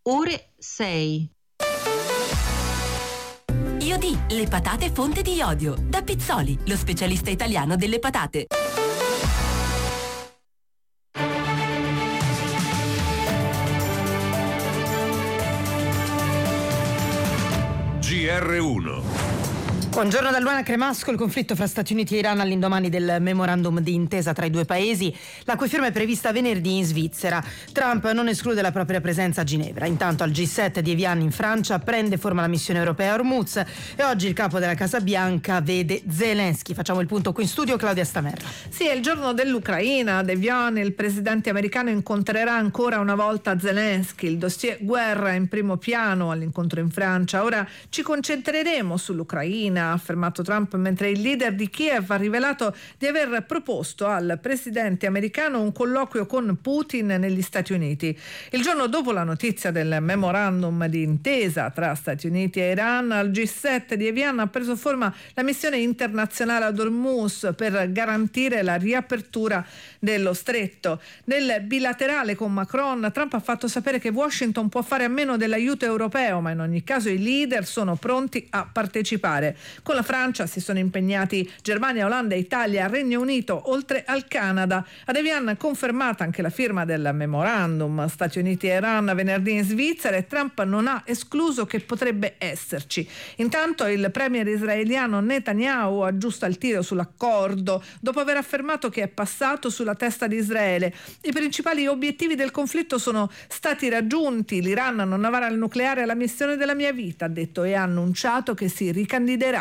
ore 6. Iodi, le patate fonte di iodio. Da Pizzoli, lo specialista italiano delle patate. GR1. Buongiorno da Luana Cremasco. Il conflitto fra Stati Uniti e Iran all'indomani del memorandum di intesa tra i due paesi, la cui firma è prevista venerdì in Svizzera. Trump non esclude la propria presenza a Ginevra. Intanto al G7 di Evian in Francia prende forma la missione europea a Hormuz e oggi il capo della Casa Bianca vede Zelensky. Facciamo il punto qui in studio, Claudia Stamerra. Sì, è il giorno dell'Ucraina. Ad Evian il presidente americano incontrerà ancora una volta Zelensky. Il dossier guerra è in primo piano all'incontro in Francia. Ora ci concentreremo sull'Ucraina, ha affermato Trump, mentre il leader di Kiev ha rivelato di aver proposto al presidente americano un colloquio con Putin negli Stati Uniti. Il giorno dopo la notizia del memorandum di intesa tra Stati Uniti e Iran, al G7 di Evian ha preso forma la missione internazionale ad Hormuz per garantire la riapertura dello stretto. Nel bilaterale con Macron, Trump ha fatto sapere che Washington può fare a meno dell'aiuto europeo, ma in ogni caso i leader sono pronti a partecipare. Con la Francia si sono impegnati Germania, Olanda, Italia, Regno Unito, oltre al Canada. Ad Evian confermata anche la firma del memorandum Stati Uniti e Iran venerdì in Svizzera, e Trump non ha escluso che potrebbe esserci. Intanto il premier israeliano Netanyahu aggiusta il tiro sull'accordo dopo aver affermato che è passato sulla testa di Israele. I principali obiettivi del conflitto sono stati raggiunti. L'Iran non avrà il nucleare alla missione della mia vita, ha detto, e ha annunciato che si ricandiderà.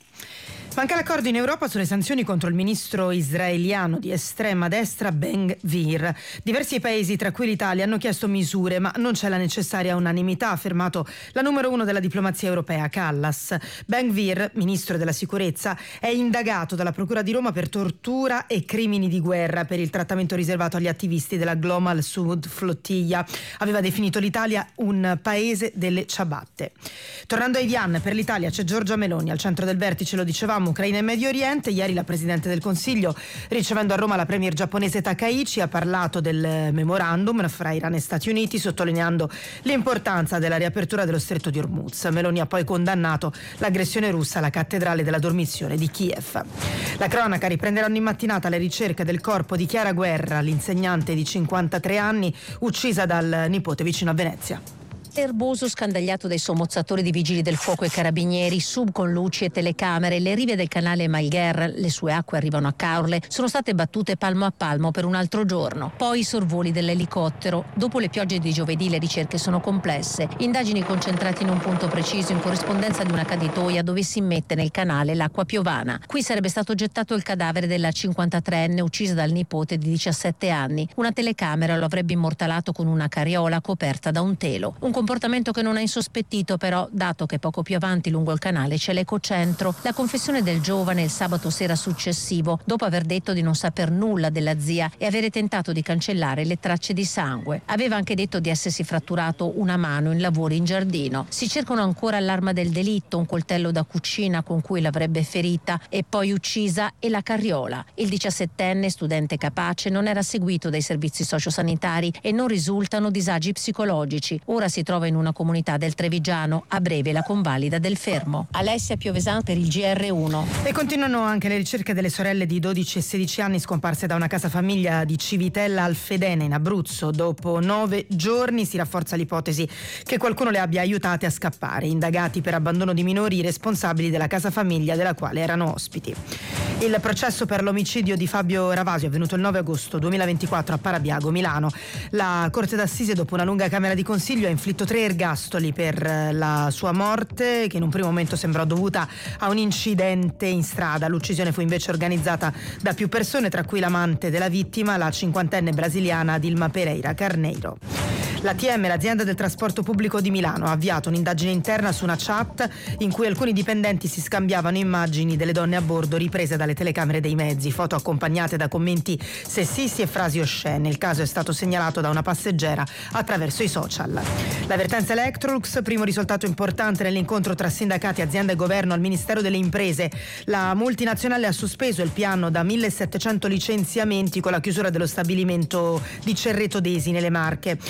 Manca l'accordo in Europa sulle sanzioni contro il ministro israeliano di estrema destra Ben-Gvir. Diversi paesi, tra cui l'Italia, hanno chiesto misure, ma non c'è la necessaria unanimità, ha affermato la numero uno della diplomazia europea, Callas. Ben-Gvir, ministro della sicurezza, è indagato dalla Procura di Roma per tortura e crimini di guerra per il trattamento riservato agli attivisti della Global Sud Flotilla. Aveva definito l'Italia un paese delle ciabatte. Tornando ai Evian, per l'Italia c'è Giorgia Meloni al centro del vertice, lo dicevamo, Ucraina e Medio Oriente. Ieri la Presidente del Consiglio, ricevendo a Roma la premier giapponese Takaichi, ha parlato del memorandum fra Iran e Stati Uniti, sottolineando l'importanza della riapertura dello stretto di Hormuz. Meloni ha poi condannato l'aggressione russa alla cattedrale della dormizione di Kiev. La cronaca: riprenderanno in mattinata le ricerche del corpo di Chiara Guerra, l'insegnante di 53 anni uccisa dal nipote vicino a Venezia. Erboso scandagliato dai sommozzatori di vigili del fuoco e carabinieri, sub con luci e telecamere, le rive del canale Malgher, le sue acque arrivano a Caorle, sono state battute palmo a palmo per un altro giorno. Poi i sorvoli dell'elicottero. Dopo le piogge di giovedì le ricerche sono complesse. Indagini concentrate in un punto preciso in corrispondenza di una caditoia dove si immette nel canale l'acqua piovana. Qui sarebbe stato gettato il cadavere della 53enne uccisa dal nipote di 17 anni. Una telecamera lo avrebbe immortalato con una carriola coperta da un telo. Un comportamento che non ha insospettito però, dato che poco più avanti lungo il canale c'è l'ecocentro. La confessione del giovane il sabato sera successivo, dopo aver detto di non saper nulla della zia e avere tentato di cancellare le tracce di sangue. Aveva anche detto di essersi fratturato una mano in lavori in giardino. Si cercano ancora l'arma del delitto, un coltello da cucina con cui l'avrebbe ferita e poi uccisa, e la carriola. Il 17enne, studente capace, non era seguito dai servizi sociosanitari e non risultano disagi psicologici. Ora si trova in una comunità del Trevigiano, a breve la convalida del fermo. Alessia Piovesan per il GR1. E continuano anche le ricerche delle sorelle di 12 e 16 anni scomparse da una casa famiglia di Civitella al Fedene in Abruzzo. Dopo 9 giorni si rafforza l'ipotesi che qualcuno le abbia aiutate a scappare. Indagati per abbandono di minori i responsabili della casa famiglia della quale erano ospiti. Il processo per l'omicidio di Fabio Ravasio è avvenuto il 9 agosto 2024 a Parabiago, Milano. La Corte d'Assise, dopo una lunga camera di consiglio, ha inflitto 3 ergastoli per la sua morte, che in un primo momento sembrò dovuta a un incidente in strada. L'uccisione fu invece organizzata da più persone, tra cui l'amante della vittima, la 50enne brasiliana Dilma Pereira Carneiro. L'ATM, l'azienda del trasporto pubblico di Milano, ha avviato un'indagine interna su una chat in cui alcuni dipendenti si scambiavano immagini delle donne a bordo riprese dalle telecamere dei mezzi, foto accompagnate da commenti sessisti e frasi oscene. Il caso è stato segnalato da una passeggera attraverso i social. L'avvertenza Electrolux, primo risultato importante nell'incontro tra sindacati, azienda e governo al Ministero delle Imprese. La multinazionale ha sospeso il piano da 1700 licenziamenti con la chiusura dello stabilimento di Cerreto d'Esi nelle Marche. Di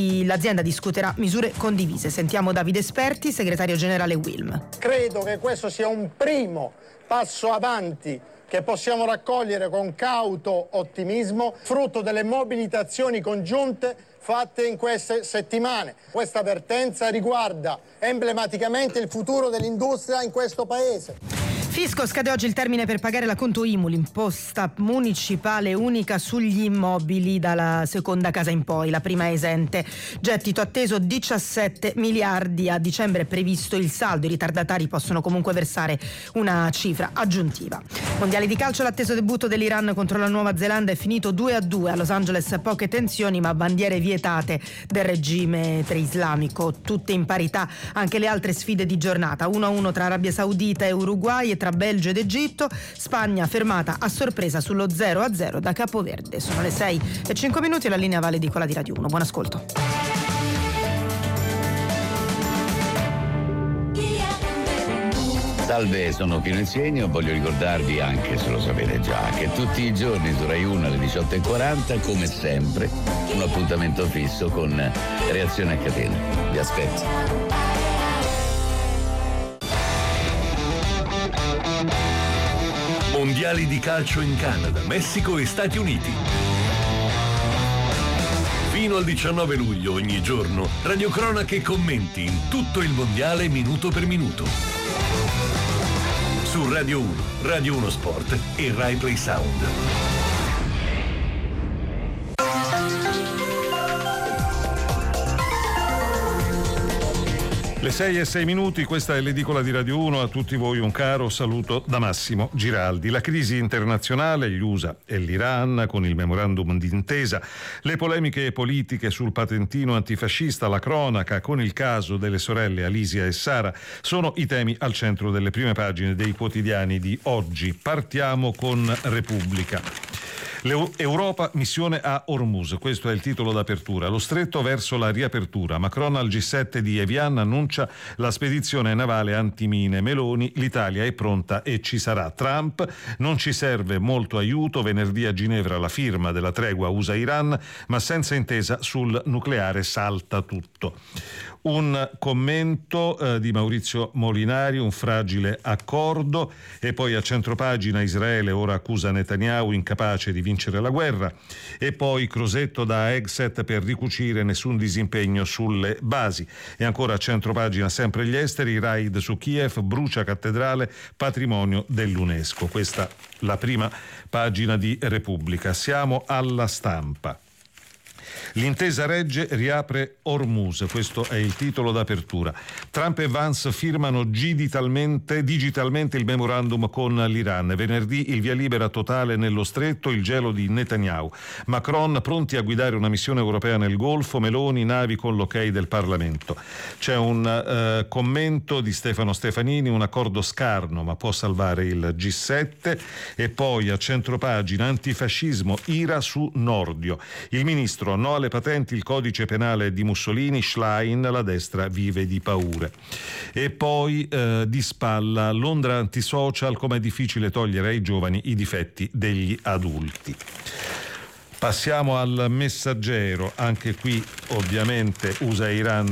l'azienda discuterà misure condivise. Sentiamo Davide Sperti, segretario generale Wilm. Credo che questo sia un primo passo avanti che possiamo raccogliere con cauto ottimismo, frutto delle mobilitazioni congiunte fatte in queste settimane. Questa avvertenza riguarda emblematicamente il futuro dell'industria in questo Paese. Fisco, scade oggi il termine per pagare l'acconto IMU, l'imposta municipale unica sugli immobili dalla seconda casa in poi, la prima esente. Gettito atteso 17 miliardi, a dicembre è previsto il saldo, i ritardatari possono comunque versare una cifra aggiuntiva. Mondiali di calcio, l'atteso debutto dell'Iran contro la Nuova Zelanda è finito 2-2 a Los Angeles, poche tensioni ma bandiere vietate del regime preislamico, tutte in parità anche le altre sfide di giornata, 1-1 tra Arabia Saudita e Uruguay e tra Belgio ed Egitto, Spagna fermata a sorpresa sullo 0-0 da Capoverde. Sono le 6:05 e la linea Vale di quella di Radio 1. Buon ascolto. Salve, sono Pino Insegno. Voglio ricordarvi, anche se lo sapete già, che tutti i giorni su Rai 1 alle 18:40, come sempre, un appuntamento fisso con Reazione a Catena. Vi aspetto. Mondiali di calcio in Canada, Messico e Stati Uniti. Fino al 19 luglio ogni giorno, radiocronache e commenti in tutto il mondiale minuto per minuto. Su Radio 1, Radio 1 Sport e Rai Play Sound. Le 6:06, questa è l'edicola di Radio 1, a tutti voi un caro saluto da Massimo Giraldi. La crisi internazionale, gli USA e l'Iran con il memorandum d'intesa, le polemiche politiche sul patentino antifascista, la cronaca con il caso delle sorelle Alisia e Sara sono i temi al centro delle prime pagine dei quotidiani di oggi. Partiamo con Repubblica. L'Europa, missione a Hormuz, questo è il titolo d'apertura. Lo stretto verso la riapertura. Macron al G7 di Evian annuncia la spedizione navale antimine. Meloni, l'Italia è pronta e ci sarà. Trump, non ci serve molto aiuto. Venerdì a Ginevra la firma della tregua USA-Iran, ma senza intesa sul nucleare salta tutto. Un commento di Maurizio Molinari, un fragile accordo, e poi a centropagina Israele ora accusa Netanyahu incapace di vincere la guerra, e poi Crosetto da Exet per ricucire nessun disimpegno sulle basi, e ancora a centropagina sempre gli esteri, raid su Kiev, brucia cattedrale, patrimonio dell'UNESCO. Questa la prima pagina di Repubblica. Siamo alla Stampa. L'intesa regge, riapre Hormuz, questo è il titolo d'apertura. Trump e Vance firmano digitalmente il memorandum con l'Iran. Venerdì il via libera totale nello stretto, il gelo di Netanyahu. Macron pronti a guidare una missione europea nel Golfo, Meloni navi con l'ok del Parlamento. C'è un commento di Stefano Stefanini, un accordo scarno ma può salvare il G7, e poi a centropagina antifascismo, ira su Nordio. Il ministro no alle patenti, il codice penale di Mussolini, Schlein, la destra vive di paure. E poi di spalla Londra antisocial, com'è difficile togliere ai giovani i difetti degli adulti. Passiamo al Messaggero, anche qui ovviamente USA e Iran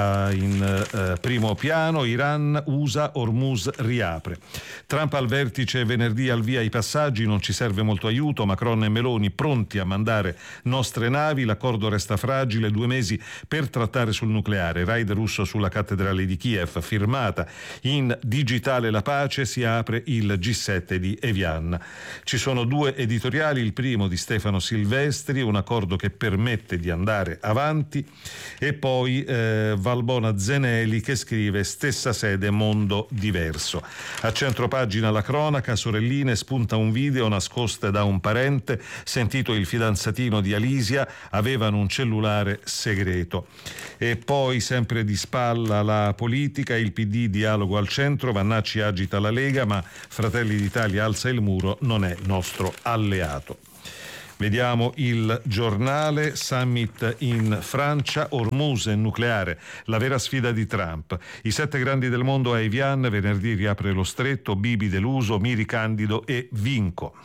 in primo piano. Iran, USA, Hormuz riapre. Trump al vertice venerdì al via i passaggi, non ci serve molto aiuto, Macron e Meloni pronti a mandare nostre navi, l'accordo resta fragile, 2 mesi per trattare sul nucleare, raid russo sulla cattedrale di Kiev, firmata in digitale la pace, si apre il G7 di Evian. Ci sono 2 editoriali, il primo di Stefano Silvestri, un accordo che permette di andare avanti, e poi Valbona Zeneli che scrive stessa sede, mondo diverso. A centropagina la cronaca, sorelline, spunta un video nascoste da un parente, sentito il fidanzatino di Alisia, avevano un cellulare segreto. E poi sempre di spalla la politica, il PD dialogo al centro, Vannacci agita la Lega ma Fratelli d'Italia alza il muro, non è nostro alleato. Vediamo il Giornale, summit in Francia, Hormuz e nucleare, la vera sfida di Trump. I 7 grandi del mondo a Evian, venerdì riapre lo stretto, Bibi deluso, Miri candido e vinco.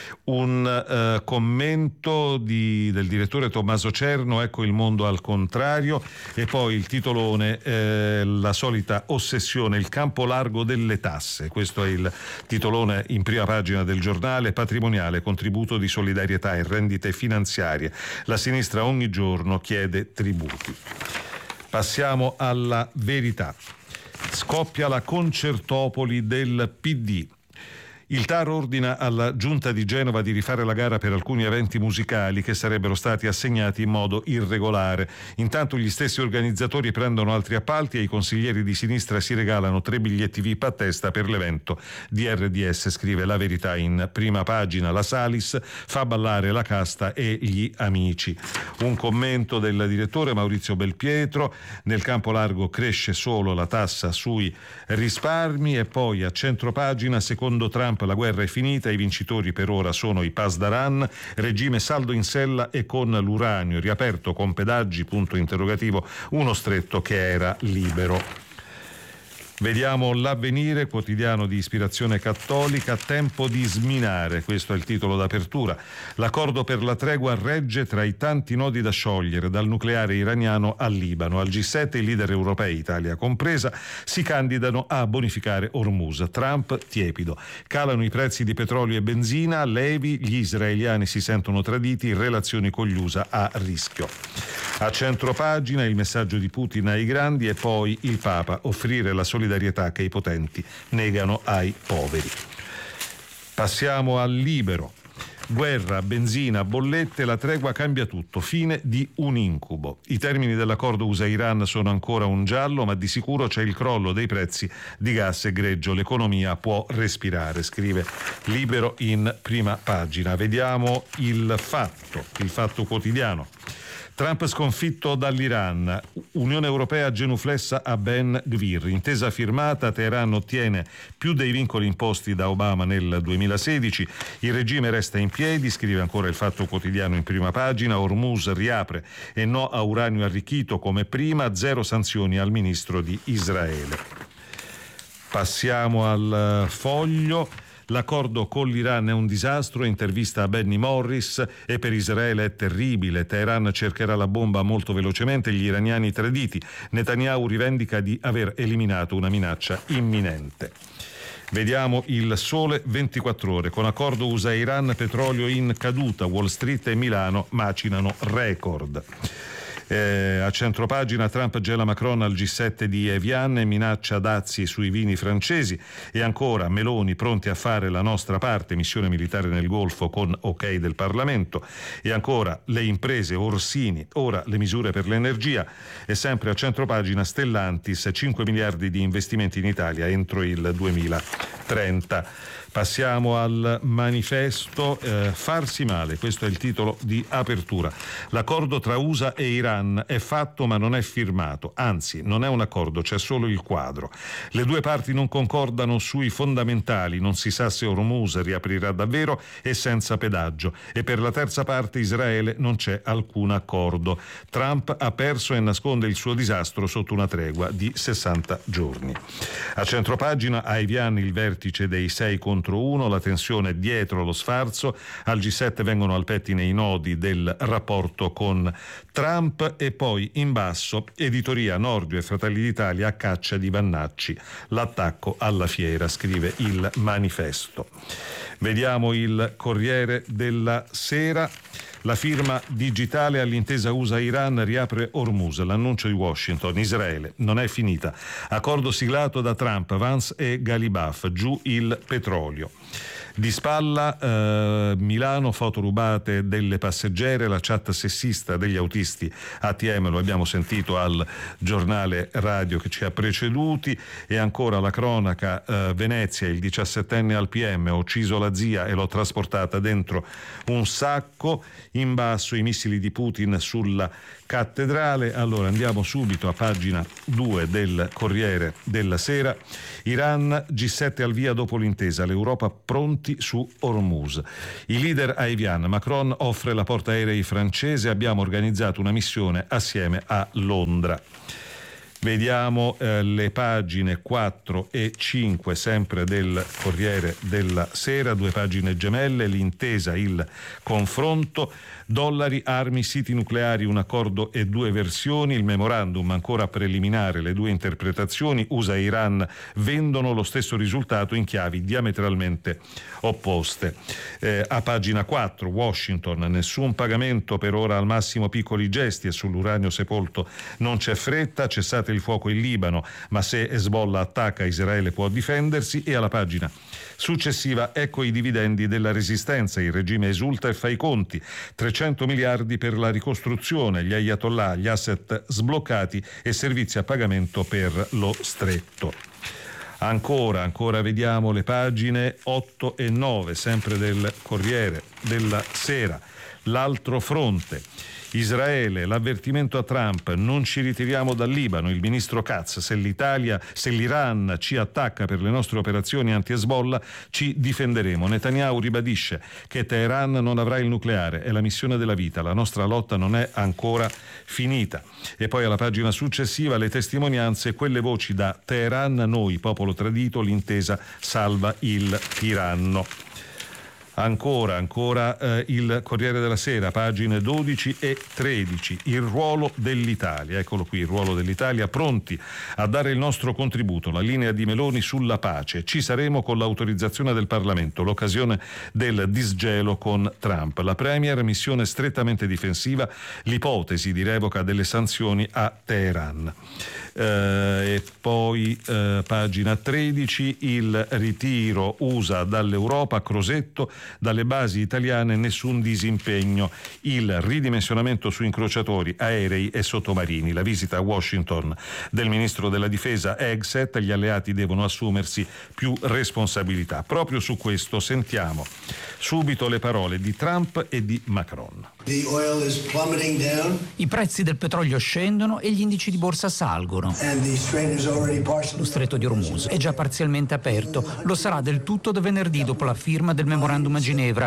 Un commento del direttore Tommaso Cerno, ecco il mondo al contrario, e poi il titolone, la solita ossessione, il campo largo delle tasse. Questo è il titolone in prima pagina del Giornale. Patrimoniale, contributo di solidarietà e rendite finanziarie. La sinistra ogni giorno chiede tributi. Passiamo alla Verità. Scoppia la concertopoli del PD. Il TAR ordina alla Giunta di Genova di rifare la gara per alcuni eventi musicali che sarebbero stati assegnati in modo irregolare. Intanto gli stessi organizzatori prendono altri appalti e i consiglieri di sinistra si regalano 3 biglietti VIP a testa per l'evento di RDS, scrive La Verità in prima pagina. La Salis fa ballare la casta e gli amici. Un commento del direttore Maurizio Belpietro: nel campo largo cresce solo la tassa sui risparmi. E poi a centropagina, secondo Trump la guerra è finita, i vincitori per ora sono i Pasdaran, regime saldo in sella e con l'uranio, riaperto con pedaggi, punto interrogativo, uno stretto che era libero. Vediamo l'Avvenire, quotidiano di ispirazione cattolica, tempo di sminare, questo è il titolo d'apertura. L'accordo per la tregua regge tra i tanti nodi da sciogliere, dal nucleare iraniano al Libano. Al G7 i leader europei, Italia compresa, si candidano a bonificare Hormuz. Trump tiepido. Calano i prezzi di petrolio e benzina, levi, gli israeliani si sentono traditi, relazioni con gli USA a rischio. A centropagina il messaggio di Putin ai grandi e poi il Papa, offrire la solidarietà che i potenti negano ai poveri. Passiamo al Libero. Guerra, benzina, bollette, la tregua cambia tutto, fine di un incubo. I termini dell'accordo USA-Iran sono ancora un giallo, ma di sicuro c'è il crollo dei prezzi di gas e greggio. L'economia può respirare, scrive Libero in prima pagina. Vediamo il Fatto quotidiano. Trump sconfitto dall'Iran, Unione Europea genuflessa a Ben Gvir, intesa firmata, Teheran ottiene più dei vincoli imposti da Obama nel 2016, il regime resta in piedi, scrive ancora il Fatto quotidiano in prima pagina, Hormuz riapre e no a uranio arricchito come prima, 0 sanzioni al ministro di Israele. Passiamo al Foglio. L'accordo con l'Iran è un disastro, intervista a Benny Morris, e per Israele è terribile. Teheran cercherà la bomba molto velocemente, gli iraniani traditi. Netanyahu rivendica di aver eliminato una minaccia imminente. Vediamo il Sole 24 Ore. Con accordo USA-Iran, petrolio in caduta, Wall Street e Milano macinano record. A centropagina Trump gela Macron al G7 di Evian e minaccia dazi sui vini francesi. E ancora Meloni pronti a fare la nostra parte, missione militare nel Golfo con ok del Parlamento. E ancora le imprese, Orsini, ora le misure per l'energia. E sempre a centropagina Stellantis, 5 miliardi di investimenti in Italia entro il 2030. Passiamo al Manifesto. Farsi male, questo è il titolo di apertura. L'accordo tra USA e Iran è fatto ma non è firmato, anzi non è un accordo, c'è solo il quadro. Le due parti non concordano sui fondamentali, non si sa se Hormuz riaprirà davvero e senza pedaggio, e per la terza parte Israele non c'è alcun accordo. Trump ha perso e nasconde il suo disastro sotto una tregua di 60 giorni. A centropagina a Evian il vertice dei 6 contro 1, la tensione dietro lo sfarzo. Al G7 vengono al pettine i nodi del rapporto con Trump. E poi in basso, editoria Nordio e Fratelli d'Italia a caccia di Vannacci, l'attacco alla fiera, scrive il Manifesto. Vediamo il Corriere della Sera. La firma digitale all'intesa USA-Iran riapre Hormuz, l'annuncio di Washington. Israele non è finita. Accordo siglato da Trump, Vance e Galibaf, giù il petrolio. Di spalla Milano, foto rubate delle passeggere, la chat sessista degli autisti ATM, lo abbiamo sentito al giornale radio che ci ha preceduti. E ancora la cronaca, Venezia, il 17enne al PM, ho ucciso la zia e l'ho trasportata dentro un sacco. In basso i missili di Putin sulla cattedrale. Allora andiamo subito a pagina 2 del Corriere della Sera. Iran, G7 al via dopo l'intesa, l'Europa pronta ponti su Hormuz. I leader a Evian, Macron offre la portaerei francese, abbiamo organizzato una missione assieme a Londra. Vediamo le pagine 4 e 5 sempre del Corriere della Sera, 2 pagine gemelle, l'intesa, il confronto, dollari, armi, siti nucleari, un accordo e 2 versioni, il memorandum ancora preliminare, le 2 interpretazioni, USA e Iran vendono lo stesso risultato in chiavi diametralmente opposte. A pagina 4, Washington, nessun pagamento per ora, al massimo piccoli gesti, e sull'uranio sepolto non c'è fretta, cessate il fuoco in Libano, ma se Hezbollah attacca Israele può difendersi. E alla pagina successiva, ecco i dividendi della resistenza, il regime esulta e fa i conti, 300 miliardi per la ricostruzione, gli ayatollah, gli asset sbloccati e servizi a pagamento per lo stretto. Ancora vediamo le pagine 8 e 9 sempre del Corriere della Sera, l'altro fronte. Israele, l'avvertimento a Trump, non ci ritiriamo dal Libano, il ministro Katz, se l'Iran ci attacca per le nostre operazioni anti-Hezbollah ci difenderemo. Netanyahu ribadisce che Teheran non avrà il nucleare, è la missione della vita, la nostra lotta non è ancora finita. E poi alla pagina successiva le testimonianze, quelle voci da Teheran, noi, popolo tradito, l'intesa salva il tiranno. Ancora il Corriere della Sera, pagine 12 e 13, il ruolo dell'Italia, eccolo qui, il ruolo dell'Italia, pronti a dare il nostro contributo, la linea di Meloni sulla pace, ci saremo con l'autorizzazione del Parlamento, l'occasione del disgelo con Trump, la Premier, missione strettamente difensiva, l'ipotesi di revoca delle sanzioni a Teheran. E poi pagina 13, il ritiro USA dall'Europa, Crosetto, dalle basi italiane nessun disimpegno, il ridimensionamento su incrociatori, aerei e sottomarini, la visita a Washington del ministro della difesa Hegseth, gli alleati devono assumersi più responsabilità. Proprio su questo sentiamo subito le parole di Trump e di Macron. I prezzi del petrolio scendono e gli indici di borsa salgono. Lo stretto di Hormuz è già parzialmente aperto, lo sarà del tutto da venerdì dopo la firma del memorandum a Ginevra.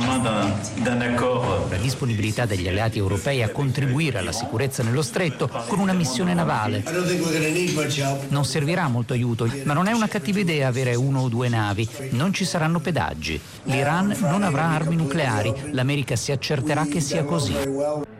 La disponibilità degli alleati europei a contribuire alla sicurezza nello stretto con una missione navale. Non servirà molto aiuto, ma non è una cattiva idea avere 1 o 2 navi. Non ci saranno pedaggi. L'Iran non avrà armi nucleari. L'America si accerterà che sia così.